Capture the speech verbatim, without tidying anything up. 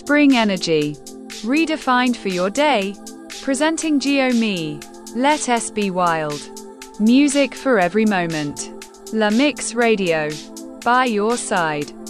Spring energy. Redefined for your day. Presenting Gio Me. Let us be wild. Music for every moment. La Mix Radio. By your side.